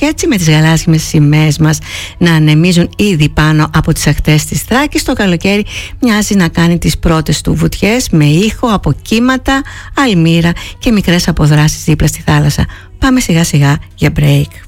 έτσι με τις γαλάζιες σημαίες μας να ανεμίζουν ήδη πάνω από τις ακτές της Θράκης, το καλοκαίρι μοιάζει να κάνει τις πρώτες του βουτιές με ήχο από κύματα, αλμύρα και μικρές αποδράσεις δίπλα στη θάλασσα. Πάμε σιγά σιγά για break.